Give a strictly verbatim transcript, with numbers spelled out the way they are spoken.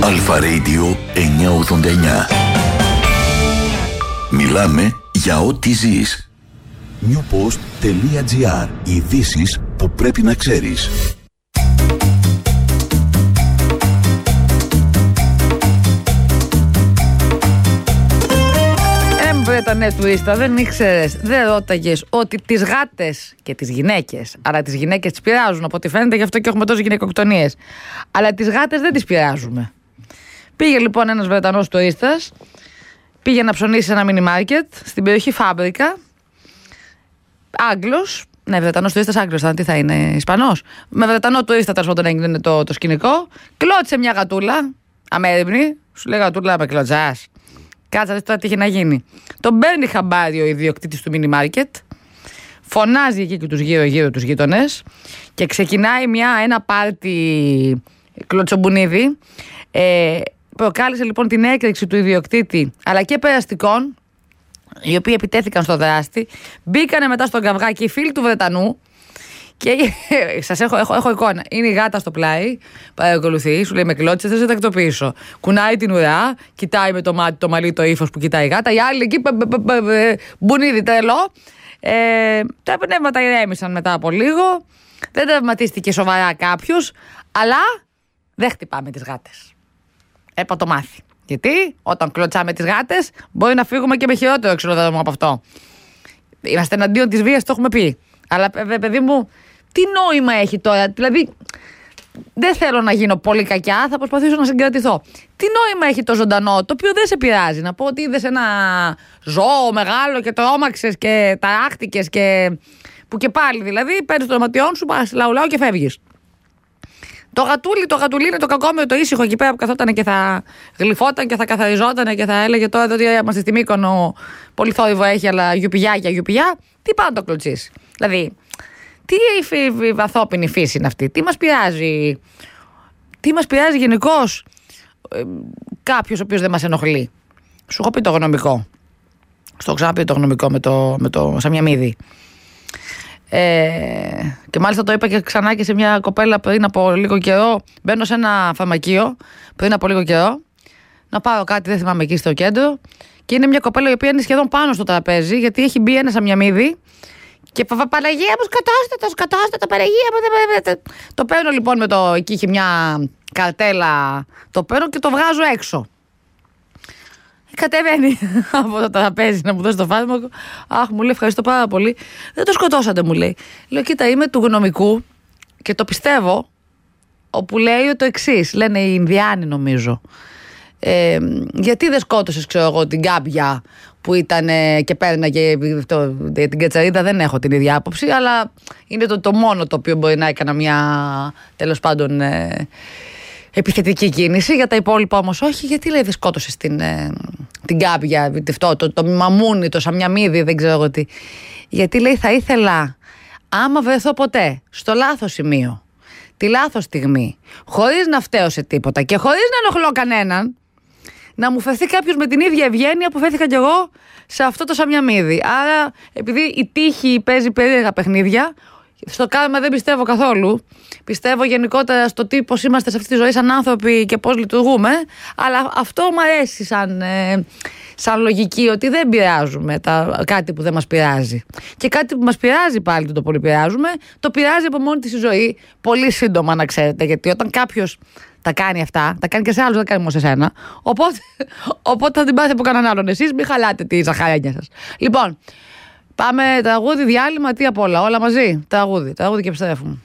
Αλφα Radio εννιακόσια ογδόντα εννιά. Μιλάμε για ό,τι ζεις. newpost.gr. Ειδήσεις που πρέπει να ξέρεις. Βρετανέ τουρίστα, δεν ήξερες, δεν ρώταγες ότι τις γάτες και τις γυναίκες, αλλά τις γυναίκες τις πειράζουν, από ό,τι φαίνεται, γι' αυτό και έχουμε τόσες γυναικοκτονίες. Αλλά τις γάτες δεν τις πειράζουμε. Πήγε λοιπόν ένας Βρετανός τουρίστας, πήγε να ψωνίσει σε ένα μίνι μάρκετ στην περιοχή Φάμπρικα. Άγγλος, ναι, Βρετανός τουρίστας, Άγγλος, θα, τι θα είναι, Ισπανός. Με Βρετανό τουρίστα, τέλος πάντων, έγινε το, το σκηνικό. Κλώτσε μια γατούλα, αμέριμνη, σου λέει γατούλα, με κλωτσάς. Κάτσα, δες τώρα τι είχε να γίνει. Τον παίρνει χαμπάρι ο ιδιοκτήτης του μίνι μάρκετ, φωνάζει εκεί και τους γύρω-γύρω τους γείτονες και ξεκινάει μια, ένα πάρτι κλωτσομπουνίδι. Ε, προκάλεσε λοιπόν την έκρηξη του ιδιοκτήτη αλλά και περαστικών, οι οποίοι επιτέθηκαν στο δράστη. Μπήκανε μετά στον καυγά και οι φίλοι του Βρετανού. Και σας έχω, έχω, έχω εικόνα. Είναι η γάτα στο πλάι, παρακολουθεί, σου λέει με κλώτσες, θα σε τακτοποιήσω. Κουνάει την ουρά, κοιτάει με το μάτι, το μαλλί, το ύφος που κοιτάει η γάτα. Οι άλλοι εκεί, μπουνίδι τρελό. Ε, τα πνεύματα ηρέμησαν μετά από λίγο. Δεν τραυματίστηκε σοβαρά κάποιος, αλλά δεν χτυπάμε τις γάτες. Έπα το μάθει. Γιατί όταν κλωτσάμε τις γάτες, μπορεί να φύγουμε και με χειρότερο ξυλοδρόμο από αυτό. Είμαστε εναντίον της βίας, το έχουμε πει. Αλλά παιδί μου, τι νόημα έχει τώρα? Δηλαδή, δεν θέλω να γίνω πολύ κακιά, θα προσπαθήσω να συγκρατηθώ. Τι νόημα έχει το ζωντανό, το οποίο δεν σε πειράζει? Να πω ότι είδες ένα ζώο μεγάλο και το όμαξες και ταράχτηκες και... που και πάλι δηλαδή παίρνεις το δωματιόν σου, πας λαουλάου και φεύγεις. Το γατούλι, το γατουλί είναι το κακόμερο, το ήσυχο εκεί πέρα που καθόταν και θα γλυφόταν και θα καθαριζόταν και θα έλεγε τώρα ότι είμαστε στη Μύκονο, πολύ θόρυβο έχει, αλλά γιουπιγιά γιουπιγιά. Τι πάει να το κλωτσίσει? Δηλαδή, τι η βαθόπινη φύση είναι αυτή? Τι μας πειράζει? Τι μας πειράζει γενικώς ε, κάποιος ο οποίος δεν μας ενοχλεί? Σου έχω πει το γνωμικό. Στο ξαναπεί το γνωμικό με το, με το Σαμιαμίδη. Ε, και μάλιστα το είπα και ξανά και σε μια κοπέλα πριν από λίγο καιρό. Μπαίνω σε ένα φαρμακείο πριν από λίγο καιρό να πάρω κάτι, δεν θυμάμαι, εκεί στο κέντρο. Και είναι μια κοπέλα η οποία είναι σχεδόν πάνω στο τραπέζι, γιατί έχει μπει ένα Σαμιαμίδη. Και Παναγία μου, σκοτώστε το, σκοτώστε το, Παναγία μου. Το παίρνω λοιπόν με το. Εκεί είχε μια καρτέλα. Το παίρνω και το βγάζω έξω. Κατεβαίνει από το τραπέζι να μου δώσει το φάρμακο. Αχ, μου λέει ευχαριστώ πάρα πολύ. Δεν το σκοτώσατε, μου λέει. Λέω, κοίτα, είμαι του γνωμικού και το πιστεύω. Όπου λέει το εξής. Λένε οι Ινδιάνοι, νομίζω. Ε, γιατί δεν σκότωσες, ξέρω εγώ, την κάμπια που ήταν και πέρναγε το, την κατσαρίδα? Δεν έχω την ίδια άποψη, αλλά είναι το, το μόνο το οποίο μπορεί να έκανα μια, τέλος πάντων, ε, επιθετική κίνηση. Για τα υπόλοιπα όμως όχι. Γιατί λέει δεν σκότωσες την, ε, την κάμπια, αυτό, το, το, το μαμούνι, το Σαμιαμίδη, δεν ξέρω εγώ τι? Γιατί λέει θα ήθελα, άμα βρεθώ ποτέ στο λάθος σημείο, τη λάθος στιγμή, χωρίς να φταίω σε τίποτα και χωρίς να ενοχλώ κανέναν, να μου φερθεί κάποιος με την ίδια ευγένεια που φέρθηκα κι εγώ σε αυτό το Σαμιαμίδη. Άρα, επειδή η τύχη παίζει περίεργα παιχνίδια, στο κάρμα δεν πιστεύω καθόλου. Πιστεύω γενικότερα στο τι, πώς είμαστε σε αυτή τη ζωή σαν άνθρωποι και πώς λειτουργούμε. Αλλά αυτό μου αρέσει σαν, ε, σαν λογική, ότι δεν πειράζουμε τα, κάτι που δεν μας πειράζει. Και κάτι που μας πειράζει πάλι, το πολύ πειράζουμε, το πειράζει από μόνη της η ζωή. Πολύ σύντομα, να ξέρετε, γιατί όταν κάποιος τα κάνει αυτά, τα κάνει και σε άλλους, δεν τα κάνει μόνο σε σένα. Οπότε, οπότε θα την πάθει από κανέναν άλλον. Εσείς μην χαλάτε τη ζαχαρένια σας. Λοιπόν, πάμε τραγούδι, διάλειμμα, τι απ' όλα, όλα μαζί. Τραγούδι, τραγούδι και επιστρέφουμε.